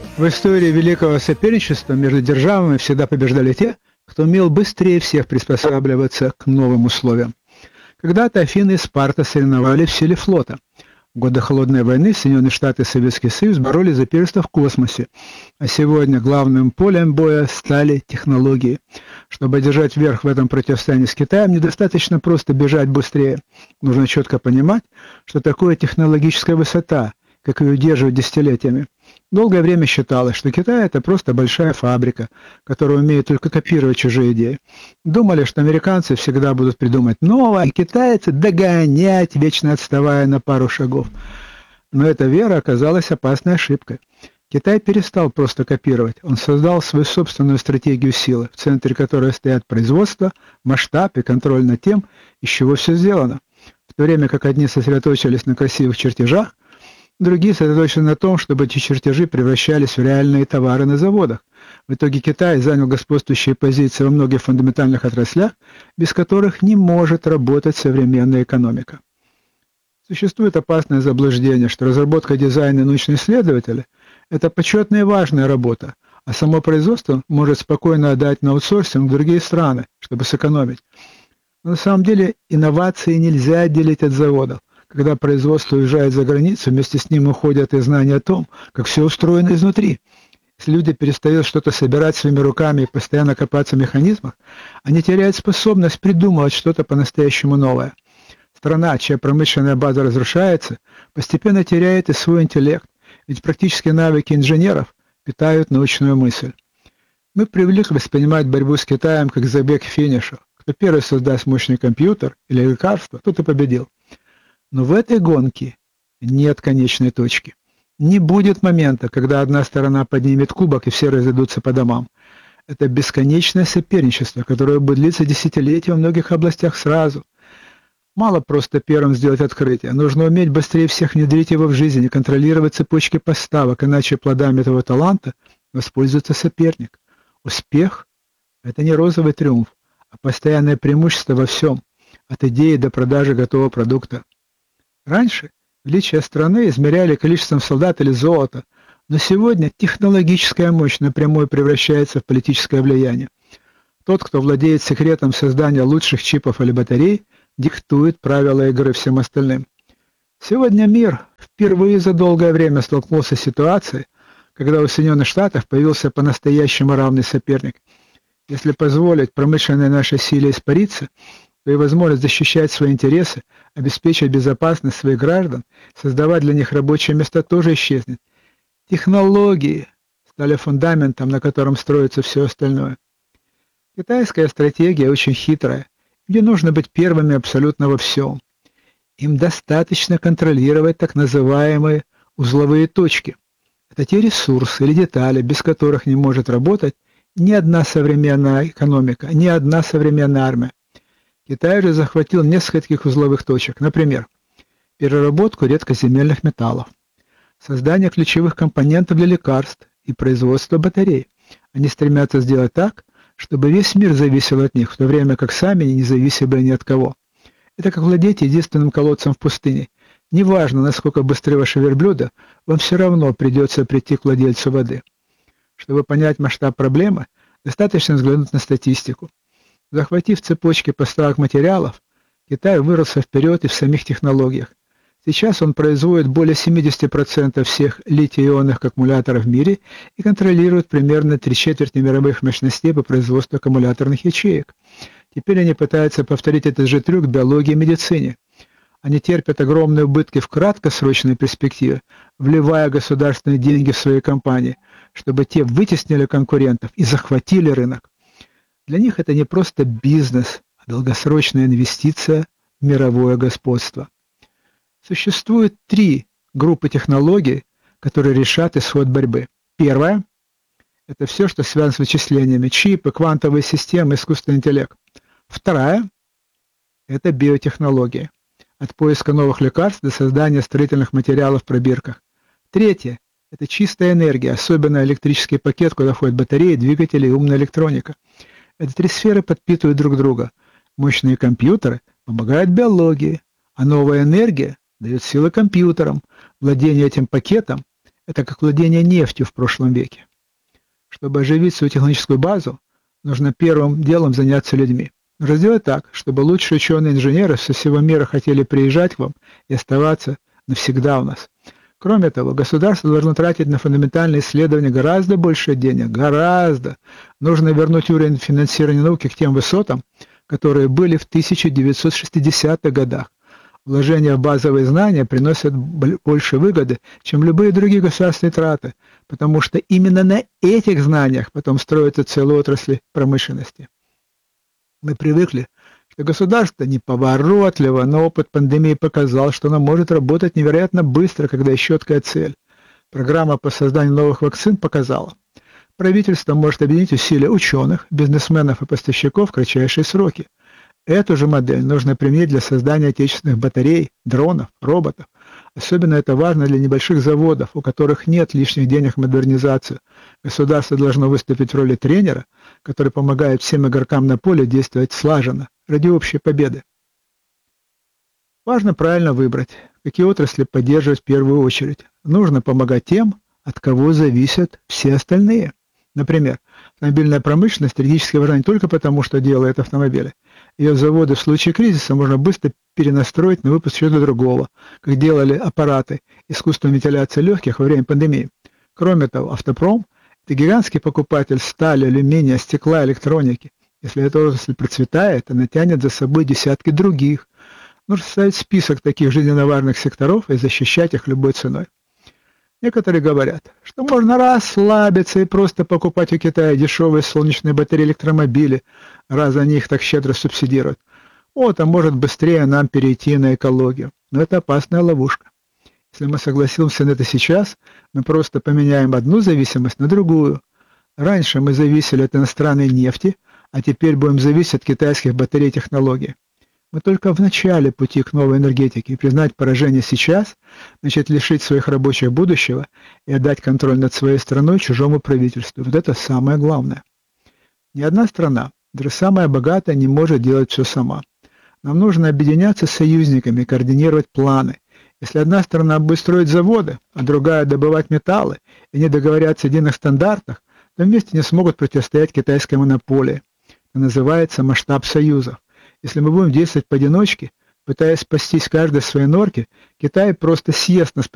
В истории великого соперничества между державами всегда побеждали те, кто умел быстрее всех приспосабливаться к новым условиям. Когда-то Афины и Спарта соревновались в силе флота. В годы Холодной войны Соединенные Штаты и Советский Союз боролись за первенство в космосе, а сегодня главным полем боя стали технологии. Чтобы одержать верх в этом противостоянии с Китаем, недостаточно просто бежать быстрее. Нужно четко понимать, что такое технологическая высота, как ее удерживать десятилетиями. Долгое время считалось, что Китай – это просто большая фабрика, которая умеет только копировать чужие идеи. Думали, что американцы всегда будут придумать новое, а китайцы догонять, вечно отставая на пару шагов. Но эта вера оказалась опасной ошибкой. Китай перестал просто копировать, он создал свою собственную стратегию силы, в центре которой стоят производство, масштаб и контроль над тем, из чего все сделано. В то время как одни сосредоточились на красивых чертежах, другие сосредоточены на том, чтобы эти чертежи превращались в реальные товары на заводах. В итоге Китай занял господствующие позиции во многих фундаментальных отраслях, без которых не может работать современная экономика. Существует опасное заблуждение, что разработка дизайна и научные исследователи – это почетная и важная работа, а само производство может спокойно отдать на аутсорсинг в другие страны, чтобы сэкономить. Но на самом деле инновации нельзя отделить от заводов. Когда производство уезжает за границу, вместе с ним уходят и знания о том, как все устроено изнутри. Если люди перестают что-то собирать своими руками и постоянно копаться в механизмах, они теряют способность придумывать что-то по-настоящему новое. Страна, чья промышленная база разрушается, постепенно теряет и свой интеллект, ведь практические навыки инженеров питают научную мысль. Мы привыкли воспринимать борьбу с Китаем как забег к финишу. Кто первый создаст мощный компьютер или лекарство, тот и победил. Но в этой гонке нет конечной точки. Не будет момента, когда одна сторона поднимет кубок и все разойдутся по домам. Это бесконечное соперничество, которое будет длиться десятилетия во многих областях сразу. Мало просто первым сделать открытие. Нужно уметь быстрее всех внедрить его в жизнь и контролировать цепочки поставок, иначе плодами этого таланта воспользуется соперник. Успех – это не розовый триумф, а постоянное преимущество во всем, от идеи до продажи готового продукта. Раньше величие страны измеряли количеством солдат или золота, но сегодня технологическая мощь напрямую превращается в политическое влияние. Тот, кто владеет секретом создания лучших чипов или батарей, диктует правила игры всем остальным. Сегодня мир впервые за долгое время столкнулся с ситуацией, когда у Соединенных Штатов появился по-настоящему равный соперник. Если позволить промышленной нашей силе испариться, то и возможность защищать свои интересы, обеспечивать безопасность своих граждан, создавать для них рабочие места тоже исчезнет. Технологии стали фундаментом, на котором строится все остальное. Китайская стратегия очень хитрая, где нужно быть первыми абсолютно во всем. Им достаточно контролировать так называемые узловые точки. Это те ресурсы или детали, без которых не может работать ни одна современная экономика, ни одна современная армия. Китай же захватил несколько таких узловых точек, например, переработку редкоземельных металлов, создание ключевых компонентов для лекарств и производство батарей. Они стремятся сделать так, чтобы весь мир зависел от них, в то время как сами не зависели ни от кого. Это как владеть единственным колодцем в пустыне. Неважно, насколько быстры ваши верблюда, вам все равно придется прийти к владельцу воды. Чтобы понять масштаб проблемы, достаточно взглянуть на статистику. Захватив цепочки поставок материалов, Китай вырвался вперед и в самих технологиях. Сейчас он производит более 70% всех литий-ионных аккумуляторов в мире и контролирует примерно 3/4 мировых мощностей по производству аккумуляторных ячеек. Теперь они пытаются повторить этот же трюк в биологии и медицине. Они терпят огромные убытки в краткосрочной перспективе, вливая государственные деньги в свои компании, чтобы те вытеснили конкурентов и захватили рынок. Для них это не просто бизнес, а долгосрочная инвестиция в мировое господство. Существует 3 группы технологий, которые решат исход борьбы. Первая – это все, что связано с вычислениями, чипы, квантовые системы, искусственный интеллект. Вторая – это биотехнологии, от поиска новых лекарств до создания строительных материалов в пробирках. Третья – это чистая энергия, особенно электрический пакет, куда входят батареи, двигатели и умная электроника. Эти 3 сферы подпитывают друг друга. Мощные компьютеры помогают биологии, а новая энергия дает силы компьютерам. Владение этим пакетом Это как владение нефтью в прошлом веке. Чтобы оживить свою технологическую базу, нужно первым делом заняться людьми. Нужно сделать так, чтобы лучшие ученые-инженеры со всего мира хотели приезжать к вам и оставаться навсегда у нас. Кроме того, государство должно тратить на фундаментальные исследования гораздо больше денег. Гораздо. Нужно вернуть уровень финансирования науки к тем высотам, которые были в 1960-х годах. Вложения в базовые знания приносят больше выгоды, чем любые другие государственные траты, потому что именно на этих знаниях потом строятся целые отрасли промышленности. Мы привыкли, что государство неповоротливо, но опыт пандемии показал, что оно может работать невероятно быстро, когда есть четкая цель. Программа по созданию новых вакцин показала. Правительство может объединить усилия ученых, бизнесменов и поставщиков в кратчайшие сроки. Эту же модель нужно применить для создания отечественных батарей, дронов, роботов. Особенно это важно для небольших заводов, у которых нет лишних денег в модернизацию. Государство должно выступить в роли тренера, который помогает всем игрокам на поле действовать слаженно, ради общей победы. Важно правильно выбрать, какие отрасли поддерживать в первую очередь. Нужно помогать тем, от кого зависят все остальные. Например, автомобильная промышленность стратегически важна не только потому, что делает автомобили. Ее заводы в случае кризиса можно быстро перенастроить на выпуск чего-то другого, как делали аппараты искусственной вентиляции легких во время пандемии. Кроме того, автопром – это гигантский покупатель стали, алюминия, стекла, электроники. Если эта отрасль процветает, она тянет за собой десятки других. Нужно составить список таких жизненно важных секторов и защищать их любой ценой. Некоторые говорят, что можно расслабиться и просто покупать у Китая дешевые солнечные батареи, электромобили, раз они их так щедро субсидируют. Вот, а может быстрее нам перейти на экологию. Но это опасная ловушка. Если мы согласимся на это сейчас, мы просто поменяем одну зависимость на другую. Раньше мы зависели от иностранной нефти, а теперь будем зависеть от китайских батарей и технологий. Мы только в начале пути к новой энергетике, и признать поражение сейчас, значит лишить своих рабочих будущего и отдать контроль над своей страной чужому правительству. Вот это самое главное. Ни одна страна, даже самая богатая, не может делать все сама. Нам нужно объединяться с союзниками, координировать планы. Если одна страна будет строить заводы, а другая добывать металлы, и не договорятся о единых стандартах, то вместе не смогут противостоять китайской монополии. Это называется масштаб союзов. Если мы будем действовать поодиночке, пытаясь спастись каждой в своей норке, Китай просто съест нас